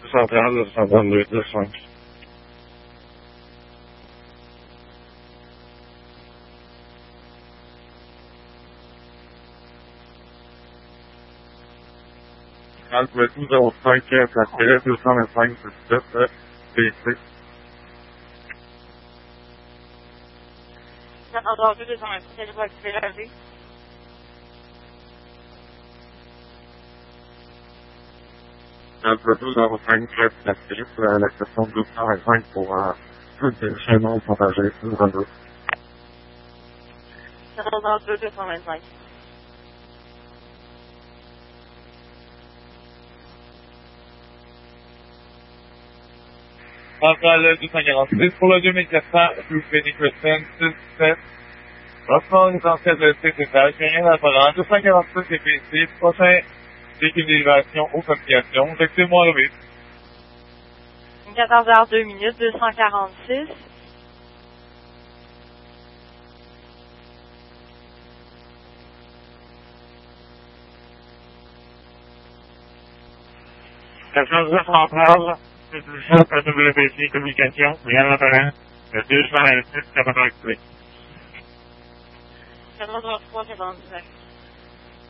centrale 122-5. Entre 1205, ça fait 225, 17, PC. Ça entendu 225, quel va accélérer? Entre 1205, ça fait la station 1225 pour le chaînon passager sur le réseau. Ça entendu 225. Centrale 246 pour le 2400, rue Penny Crescent, 6-7. Lancement essentiel de cet étage, rien d'apparent, 246 EPC, prochain véhicule d'élévation aux communications, effectivement le 8. 14h02 minutes, 246. Station centrale, c'est du chef à WPC Communication, rien d'apparent, le 226, 85. 43, 99.